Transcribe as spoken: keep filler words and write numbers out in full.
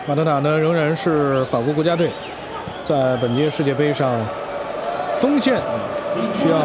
马特塔呢仍然是法国国家队，在本届世界杯上锋线需要。